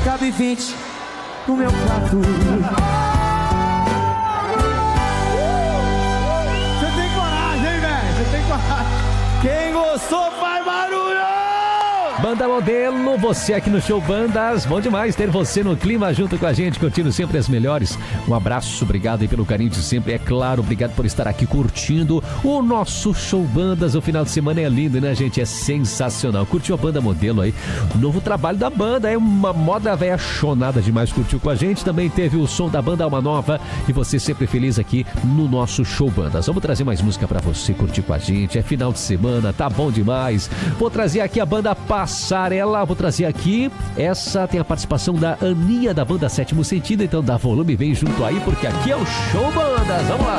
cabe 20 no meu prato. Você tem coragem, hein, velho? Você tem coragem. Quem gostou faz barulho! Banda Modelo, você aqui no Show Bandas. Bom demais ter você no clima junto com a gente, curtindo sempre as melhores. Um abraço, obrigado aí pelo carinho de sempre. É claro, obrigado por estar aqui curtindo o nosso Show Bandas. O final de semana é lindo, né, gente? É sensacional. Curtiu a Banda Modelo aí? O novo trabalho da banda, é uma moda velha chonada demais. Curtiu com a gente? Também teve o som da banda Alma Nova e você sempre feliz aqui no nosso Show Bandas. Vamos trazer mais música pra você curtir com a gente. É final de semana, tá bom demais. Vou trazer aqui a banda Passarela, vou trazer aqui, essa tem a participação da Aninha da banda Sétimo Sentido, então dá volume, vem junto aí, porque aqui é o Show Bandas, vamos lá!